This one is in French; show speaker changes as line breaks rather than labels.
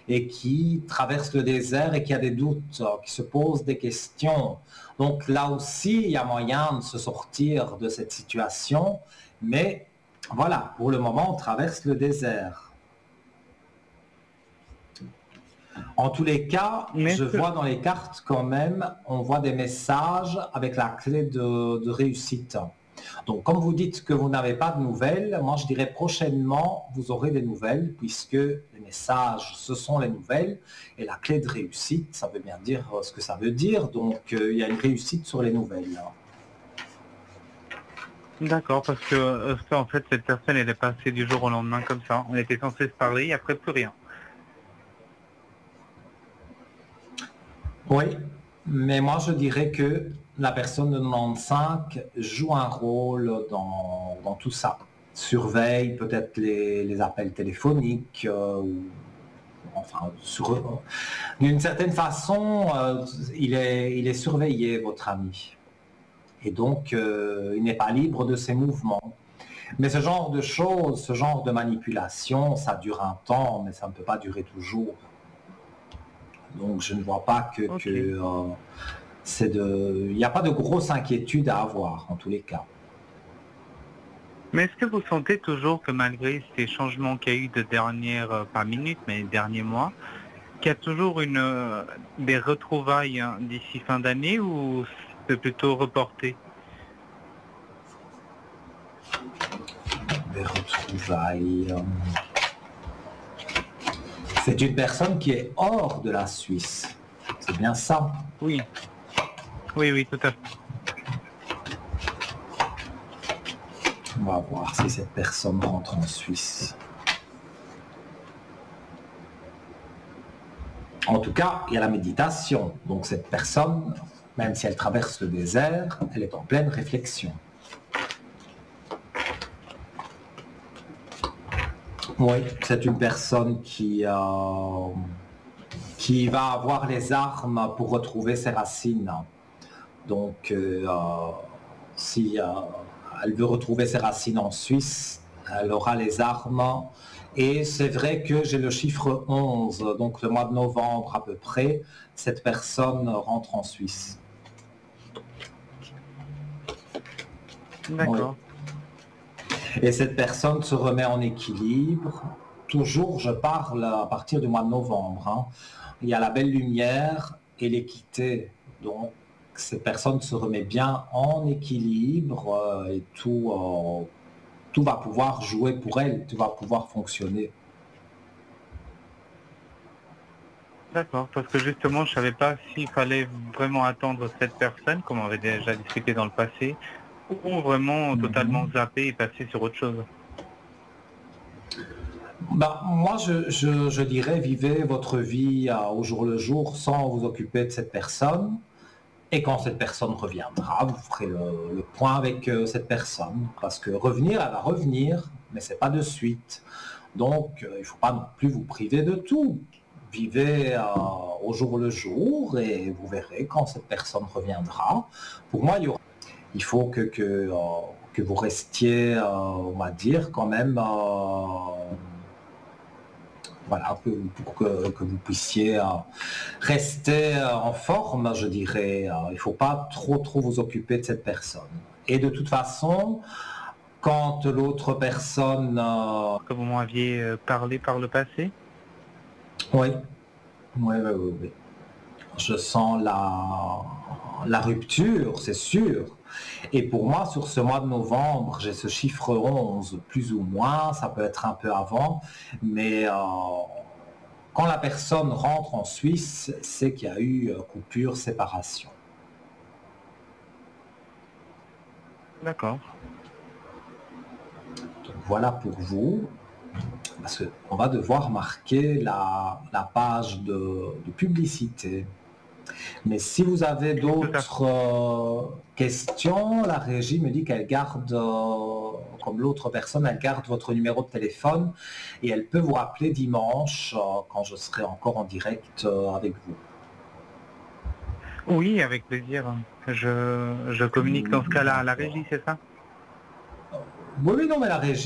et qui traverse le désert et qui a des doutes, qui se pose des questions. Donc là aussi, il y a moyen de se sortir de cette situation, mais voilà, pour le moment, on traverse le désert. En tous les cas,
Mais
je
est-ce que...
vois dans les cartes quand même, on voit des messages avec la clé de réussite. Donc, comme vous dites que vous n'avez pas de nouvelles, moi je dirais prochainement, vous aurez des nouvelles, puisque les messages, ce sont les nouvelles, et la clé de réussite, ça veut bien dire ce que ça veut dire, donc il y a une réussite sur les nouvelles.
D'accord, parce que ça, en fait, cette personne, elle est passée du jour au lendemain comme ça. On était censé se parler, et après plus rien.
Oui, mais moi je dirais que la personne de 95 joue un rôle dans tout ça. Surveille peut-être les appels téléphoniques, enfin, d'une certaine façon, il est surveillé, votre ami. Et donc, il n'est pas libre de ses mouvements. Mais ce genre de choses, ce genre de manipulation, ça dure un temps, mais ça ne peut pas durer toujours. Donc, je ne vois pas
Ok.
il n'y a pas de grosse inquiétude à avoir, en tous les cas.
Mais est-ce que vous sentez toujours que malgré ces changements qu'il y a eu de dernière, pas minute, mais derniers mois, qu'il y a toujours des retrouvailles hein, d'ici fin d'année ou c'est plutôt reporté?
Des retrouvailles. C'est une personne qui est hors de la Suisse. C'est bien ça.
Oui, oui, oui, tout à fait.
On va voir si cette personne rentre en Suisse. En tout cas, il y a la méditation. Donc cette personne, même si elle traverse le désert, elle est en pleine réflexion. Oui, c'est une personne qui va avoir les armes pour retrouver ses racines. Donc, si elle veut retrouver ses racines en Suisse, elle aura les armes. Et c'est vrai que j'ai le chiffre 11, donc le mois de novembre à peu près, cette personne rentre en Suisse. Oui.
D'accord.
Et cette personne se remet en équilibre. Toujours, je parle à partir du mois de novembre, hein. Il y a la belle lumière et l'équité. Donc, cette personne se remet bien en équilibre et tout va pouvoir jouer pour elle, tout va pouvoir fonctionner.
D'accord, parce que justement, je savais pas s'il fallait vraiment attendre cette personne, comme on avait déjà discuté dans le passé, ou vraiment totalement
Mhm.
zapper et passer sur autre chose.
Ben, moi, je dirais, vivez votre vie au jour le jour sans vous occuper de cette personne. Et quand cette personne reviendra, vous ferez le point avec cette personne. Parce que revenir, elle va revenir, mais c'est pas de suite. Donc, il ne faut pas non plus vous priver de tout. Vivez au jour le jour et vous verrez quand cette personne reviendra. Pour moi, il faut que vous restiez, on va dire, quand même, voilà, pour que vous puissiez rester en forme, je dirais. Il ne faut pas trop vous occuper de cette personne. Et de toute façon, quand l'autre personne...
Comme vous m'aviez parlé par le passé.
oui, oui. Je sens la rupture, c'est sûr. Et pour moi, sur ce mois de novembre, j'ai ce chiffre 11, plus ou moins, ça peut être un peu avant, mais quand la personne rentre en Suisse, c'est qu'il y a eu coupure, séparation.
D'accord.
Donc voilà pour vous, parce qu'on va devoir marquer la page de publicité. Mais si vous avez
Tout à fait.
d'autres questions, la régie me dit qu'elle garde, comme l'autre personne, elle garde votre numéro de téléphone et elle peut vous rappeler dimanche quand je serai encore en direct avec vous.
Oui, avec plaisir. Je communique dans ce cas-là à la régie, c'est ça?
Oui, non, mais la régie